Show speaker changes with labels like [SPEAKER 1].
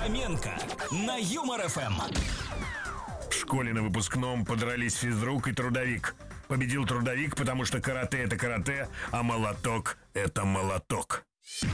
[SPEAKER 1] Фоменко на Юмор ФМ.
[SPEAKER 2] В школе на выпускном подрались физрук и трудовик. Победил трудовик, потому что карате — это карате, а молоток — это молоток.